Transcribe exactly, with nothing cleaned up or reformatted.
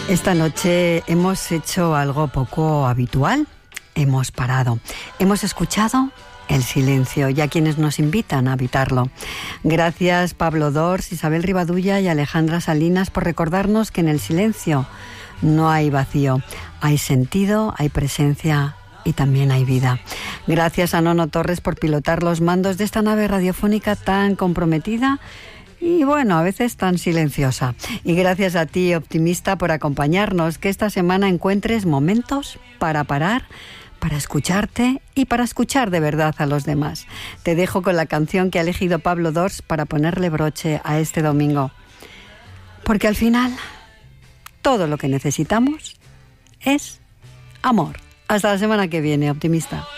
Esta noche hemos hecho algo poco habitual. Hemos parado. Hemos escuchado el silencio y a quienes nos invitan a habitarlo. Gracias Pablo Dors, Isabel Rivadulla y Alejandra Salinas por recordarnos que en el silencio no hay vacío. Hay sentido, hay presencia y también hay vida. Gracias a Nono Torres por pilotar los mandos de esta nave radiofónica tan comprometida y bueno, a veces tan silenciosa. Y gracias a ti, optimista, por acompañarnos. Que esta semana encuentres momentos para parar, para escucharte y para escuchar de verdad a los demás. Te dejo con la canción que ha elegido Pablo Dors para ponerle broche a este domingo. Porque al final, todo lo que necesitamos es amor. Hasta la semana que viene, optimista.